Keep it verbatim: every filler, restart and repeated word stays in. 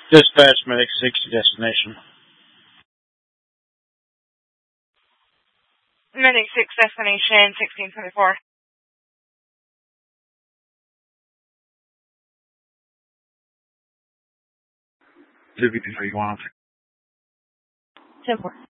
Dispatch Medic six to destination. Medic six destination sixteen twenty-four. Two fifty-three, one. ten four.